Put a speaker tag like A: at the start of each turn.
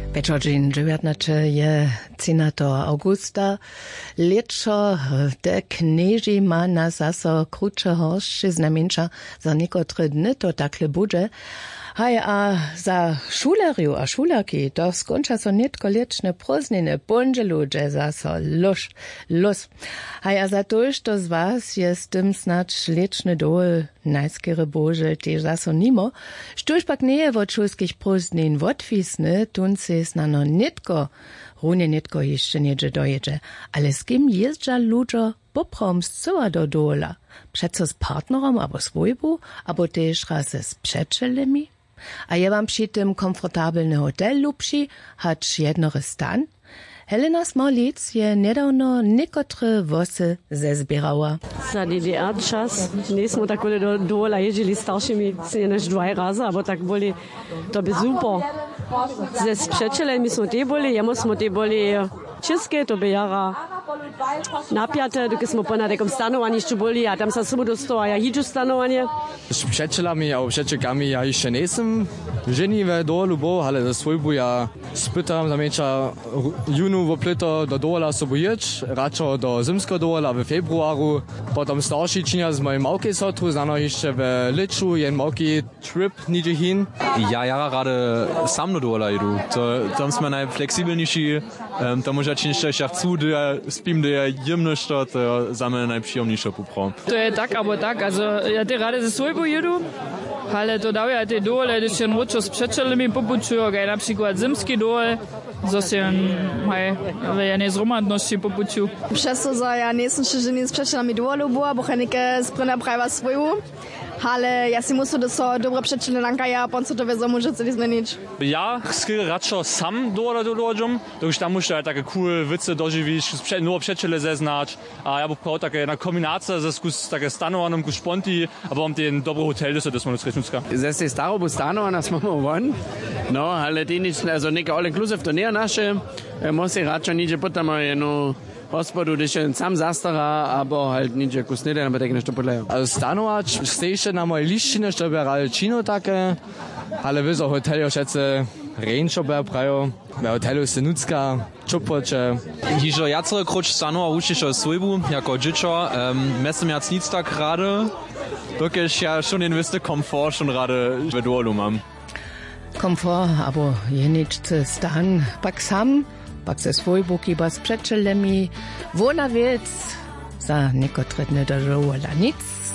A: Wieczorem 19 je 13 augusta. Leczo de knieži ma na zaso krótsze horsze znamienča za niekotre dny, to takle bude. Haj, a za šulerju a šulerki to skonča so netko lečne prózdniny, bądźe ludzie zaso los. Haj, a za tož to z was je z tym snacz lečny dol najskere bože tež zaso nimo, štož pak nie od šulskich prózdnin odwisny, tun se snano netko, runie netko jeszcze niedzie dojedzie, ale z kim jeżdża ludzie poprom z coa do dola? Przeco z partnerom, abo z wojbu, abo tež raz z przeczelemi? A je wam przy tym komfortabilny hotel lubši, hacz jednory stan? Helena Smolic je nedawno niekotre wosy zezbierała.
B: Za DDR czas nie smo tak do dola jeździli starszymi než 2 razy, abo tak boli, to by super. Ze sprzeczelemi smo te boli, jemo smo te boli české, to by jara napiate, dokud smo po na takom stanovaní ještě boli a tam sa sobo dostala, ja hiču stanovanie.
C: S přečelami a přečekami ja ještě nejsem ženivé dolu bo, ale za svojbu ja spytam zameča junu v plito do dola sobo ječ, račo do zimsko dola v februaru, potom starší činia z mojej małkej sotru, znano ještě v liču, jen małký trip nidzie hin.
D: Ja jara rade sam do dola jedu, tam jsme najflexibilnější, tam možná činšte šachcu, spím der jemnošta, sammeln najpříjemnější popro.
E: To je tak, abo tak, also ja te rade ze svojbu jedu, ale to dawia te dole, když jen ročo s přečelemi popučujo, gaj například zimský dole, zase jen ja ne z romantnosti popuču.
F: Přesto za ja nesem še ženi s přečelami dole bo, bo henike sprina prava svoju. Ale ja si muszę to dobre przeczele nankaja, a co to wiedzą, może coś zmienić.
G: Ja chcę raczej sam dołożę, to tam muszę takie cool wice dożywić, nur przeczele zeznać, a ja bym chciał takie na kombinację ze takie stanowanym kuszponti, aber ten dobry hotel, das man zresztą.
H: Ze staro bo stanowana smo won. No, ale ty nic, also neka all inclusive to nie nasze, musi raczej nidzie potem no hospodu, když je sam zastara, abo halt niče kusnede, aber tak nešto podlejo.
C: Stanovač ste ještě na mojej lištine, što berali čino také, ale vy za hotelio šece rejnšo prajo, v hotelu Senucka, Čupoče.
D: Hižo jacere kroč stanova učišo svojbu, jako džičo, mesem jac nic tak rade, dokež ja schon den wiste komfort schon rade v dolu mam.
A: Komfort, abo je ničce stan, pak sam, pak se svojbu kiba s přečelemi, vona věc, za niekotre dny dožovala nic.